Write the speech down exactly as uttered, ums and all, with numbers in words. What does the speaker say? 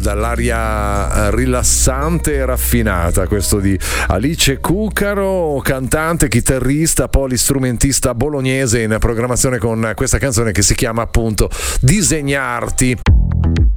dall'aria rilassante e raffinata, questo di Alice Cucaro, cantante, chitarrista, polistrumentista bolognese in programmazione con questa canzone che si chiama appunto Disegnarti.